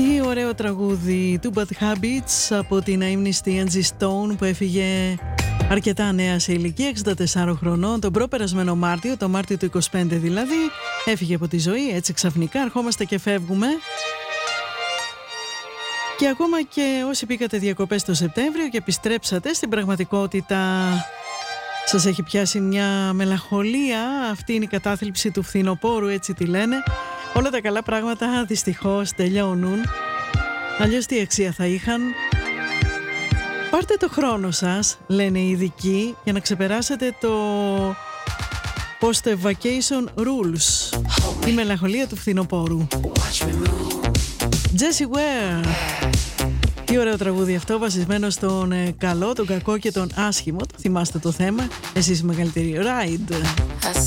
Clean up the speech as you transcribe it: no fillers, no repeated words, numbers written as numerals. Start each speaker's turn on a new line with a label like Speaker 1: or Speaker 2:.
Speaker 1: Τι ωραίο τραγούδι του Bad Habits από την αείμνηστη Angie Stone που έφυγε αρκετά νέα σε ηλικία, 64 χρονών, τον προπερασμένο Μάρτιο, το Μάρτιο του 25 δηλαδή, έφυγε από τη ζωή έτσι ξαφνικά, ερχόμαστε και φεύγουμε. Και ακόμα και όσοι πήγατε διακοπές το Σεπτέμβριο και επιστρέψατε, στην πραγματικότητα σας έχει πιάσει μια μελαγχολία, αυτή είναι η κατάθλιψη του φθινοπόρου, έτσι τη λένε. Όλα τα καλά πράγματα δυστυχώς τελειώνουν, αλλιώς τι αξία θα είχαν. Πάρτε το χρόνο σας, λένε οι ειδικοί, για να ξεπεράσετε το post-vacation rules, η μελαγχολία του φθινοπόρου. Jessie Ware. Τι ωραίο τραγούδι αυτό, βασισμένο στον καλό, τον κακό και τον άσχημο. Το θυμάστε το θέμα, εσείς οι μεγαλύτεροι. Ride.